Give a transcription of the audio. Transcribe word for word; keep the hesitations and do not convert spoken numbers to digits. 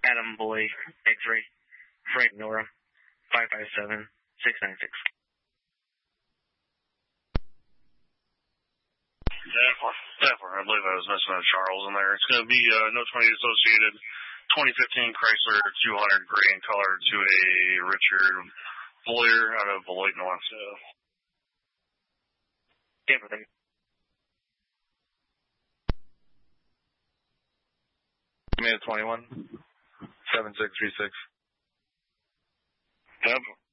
Adam Boy, X-Ray, Frank Nora, five five seven, six nine six. Definitely. I believe I was missing a Charles in there. It's going to be uh, no twenty associated twenty fifteen Chrysler two hundred gray in color to a Richard Boyer out of Beloit, North. So. Definitely. Give me a twenty-one, seven six three six. Yep.